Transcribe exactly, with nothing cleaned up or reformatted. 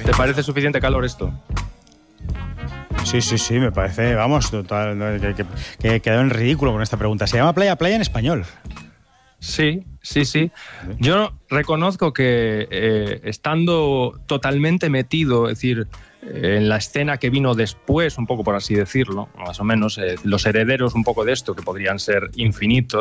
¿Te parece suficiente calor esto? Sí, sí, sí, me parece, vamos, total, que, que, que he quedado en ridículo con esta pregunta. Se llama Playa Playa en español. Sí, sí, sí. Yo reconozco que eh, estando totalmente metido, es decir, eh, en la escena que vino después, un poco por así decirlo, más o menos, eh, los herederos un poco de esto, que podrían ser infinitos,